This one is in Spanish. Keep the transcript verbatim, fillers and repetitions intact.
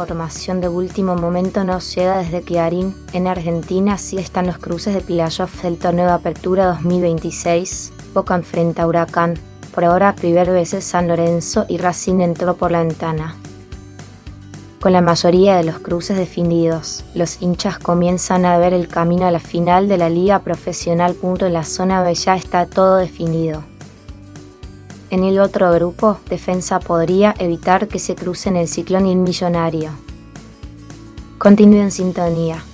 información de último momento nos llega desde Clarín. En Argentina sí están los cruces de playoff del torneo de apertura dos mil veintiséis. Boca enfrenta a Huracán. Por ahora River versus San Lorenzo y Racing entró por la ventana. Con la mayoría de los cruces definidos, los hinchas comienzan a ver el camino a la final de la Liga Profesional. En la zona B ya está todo definido. En el otro grupo, Defensa podría evitar que se crucen el Ciclón y el Millonario. Continúe en sintonía.